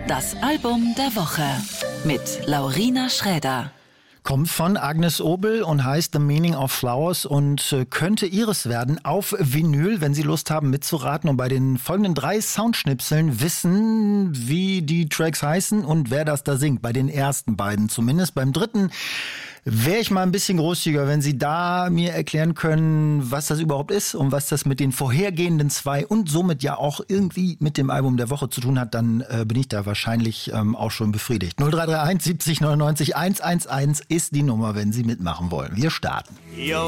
Das Album der Woche mit Laurina Schräder. Kommt von Agnes Obel und heißt The Meaning of Flowers und könnte ihres werden auf Vinyl, wenn Sie Lust haben mitzuraten und bei den folgenden 3 Soundschnipseln wissen, wie die Tracks heißen und wer das da singt. Bei den ersten beiden zumindest. Beim dritten wäre ich mal ein bisschen großzügiger, wenn Sie da mir erklären können, was das überhaupt ist und was das mit den vorhergehenden 2 und somit ja auch irgendwie mit dem Album der Woche zu tun hat, dann bin ich da wahrscheinlich auch schon befriedigt. 0331 70 99 111 ist die Nummer, wenn Sie mitmachen wollen. Wir starten. Your